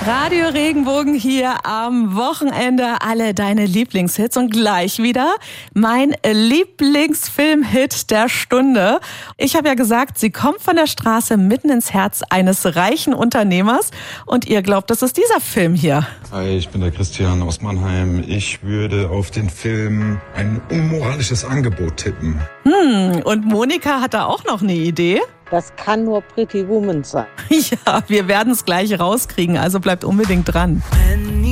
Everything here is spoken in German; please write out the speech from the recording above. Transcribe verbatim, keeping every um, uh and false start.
Radio Regenbogen hier am Wochenende, alle deine Lieblingshits und gleich wieder mein Lieblingsfilmhit der Stunde. Ich habe ja gesagt, sie kommt von der Straße mitten ins Herz eines reichen Unternehmers und ihr glaubt, das ist dieser Film hier. Hi, ich bin der Christian aus Mannheim. Ich würde auf den Film ein unmoralisches Angebot tippen. Hm, und Monika hat da auch noch eine Idee. Das kann nur Pretty Woman sein. Ja, wir werden es gleich rauskriegen, also bleibt unbedingt dran.